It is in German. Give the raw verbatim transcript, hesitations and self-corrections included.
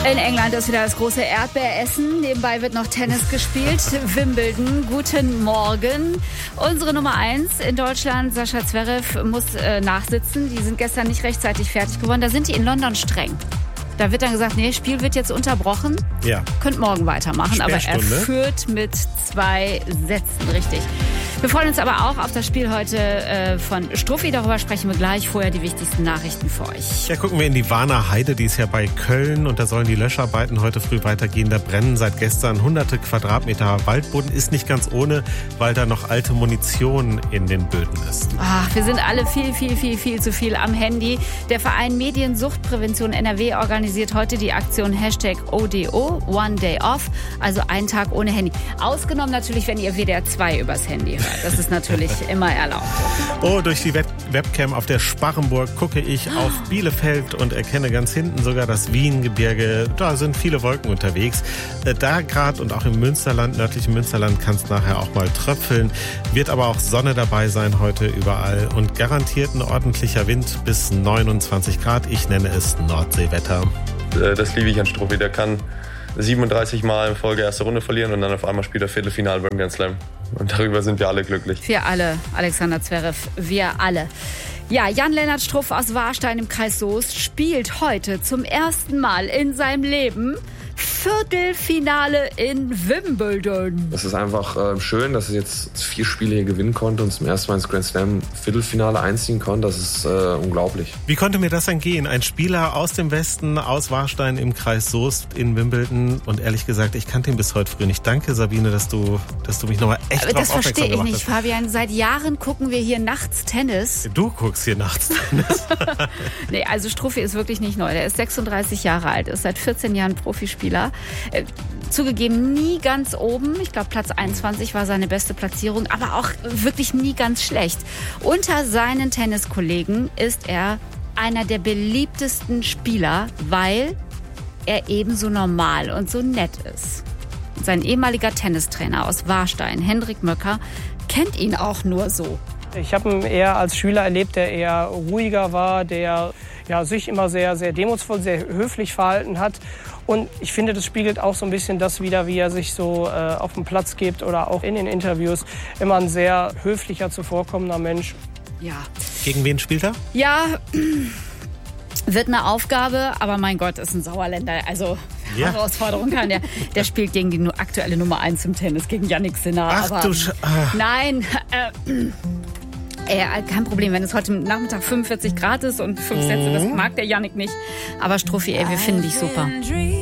In England ist wieder das große Erdbeeressen. Nebenbei wird noch Tennis gespielt. Wimbledon, guten Morgen. Unsere Nummer eins in Deutschland, Sascha Zverev, muss äh, nachsitzen. Die sind gestern nicht rechtzeitig fertig geworden. Da sind die in London streng. Da wird dann gesagt, nee, Spiel wird jetzt unterbrochen. Ja. Könnt morgen weitermachen. Aber er führt mit zwei Sätzen, richtig. Wir freuen uns aber auch auf das Spiel heute äh, von Struffi. Darüber sprechen wir gleich. Vorher die wichtigsten Nachrichten für euch. Ja, gucken wir in die Warner Heide. Die ist ja bei Köln. Und da sollen die Löscharbeiten heute früh weitergehen. Da brennen seit gestern hunderte Quadratmeter Waldboden. Ist nicht ganz ohne, weil da noch alte Munition in den Böden ist. Ach, wir sind alle viel, viel, viel, viel zu viel am Handy. Der Verein Mediensuchtprävention N R W organisiert heute die Aktion Hashtag O D O, One Day Off. Also einen Tag ohne Handy. Ausgenommen natürlich, wenn ihr W D R zwei übers Handy hört. Das ist natürlich immer erlaubt. Oh, durch die Web- Webcam auf der Sparrenburg gucke ich auf Bielefeld und erkenne ganz hinten sogar das Wiengebirge. Da sind viele Wolken unterwegs. Da gerade und auch im Münsterland, nördlichen Münsterland, kann es nachher auch mal tröpfeln. Wird aber auch Sonne dabei sein heute überall und garantiert ein ordentlicher Wind bis neunundzwanzig Grad. Ich nenne es Nordseewetter. Das liebe ich an Struffi. Der kann siebenunddreißig Mal in Folge erste Runde verlieren und dann auf einmal spielt er Viertelfinale beim Grand Slam. Und darüber sind wir alle glücklich. Wir alle, Alexander Zverev, wir alle. Ja, Jan-Lennart Struff aus Warstein im Kreis Soest spielt heute zum ersten Mal in seinem Leben Viertelfinale in Wimbledon. Es ist einfach äh, schön, dass ich jetzt vier Spiele hier gewinnen konnte und zum ersten Mal ins Grand Slam Viertelfinale einziehen konnte. Das ist äh, unglaublich. Wie konnte mir das denn gehen? Ein Spieler aus dem Westen, aus Warstein im Kreis Soest in Wimbledon. Und ehrlich gesagt, ich kannte ihn bis heute früh nicht. Danke, Sabine, dass du, dass du mich nochmal echt Aber drauf aufmerksam gemacht hast. Das verstehe ich nicht, Fabian. Seit Jahren gucken wir hier nachts Tennis. Du guckst hier nachts Tennis. Nee, also Struffi ist wirklich nicht neu. Der ist sechsunddreißig Jahre alt, ist seit vierzehn Jahren Profispieler. Äh, zugegeben nie ganz oben. Ich glaube, Platz einundzwanzig war seine beste Platzierung, aber auch wirklich nie ganz schlecht. Unter seinen Tenniskollegen ist er einer der beliebtesten Spieler, weil er ebenso normal und so nett ist. Sein ehemaliger Tennistrainer aus Warstein, Hendrik Möcker, kennt ihn auch nur so. Ich habe ihn eher als Schüler erlebt, der eher ruhiger war, der ja, sich immer sehr, sehr demutsvoll, sehr höflich verhalten hat. Und ich finde, das spiegelt auch so ein bisschen das wider, wie er sich so äh, auf dem Platz gibt oder auch in den Interviews. Immer ein sehr höflicher, zuvorkommender Mensch. Ja. Gegen wen spielt er? Ja, wird eine Aufgabe, aber mein Gott, ist ein Sauerländer. Also ja. Herausforderung kann der. Der spielt gegen die aktuelle Nummer eins im Tennis, gegen Jannik Sinner. Ach aber, du Sch- ah. Nein, äh, Äh, kein Problem, wenn es heute Nachmittag fünfundvierzig Grad ist und fünf Sätze, das mag der Jannik nicht. Aber Struffi, ey, wir finden dich super.